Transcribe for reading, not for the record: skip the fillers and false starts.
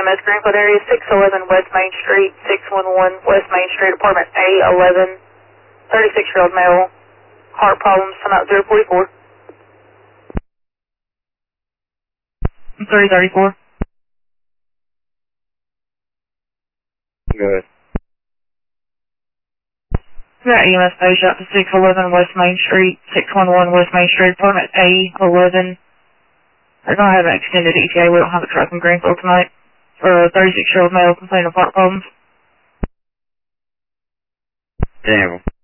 EMS Greenfield area, 611 West Main Street, 611 West Main Street, apartment A11, 36-year-old male, heart problems, come out 044. 334. Good. Got EMS patient to 611 West Main Street, 611 West Main Street, apartment A11. They're going to have an extended ETA. We don't have a truck in Greenfield tonight. For a 36-year-old male complaining of heart problems. Damn.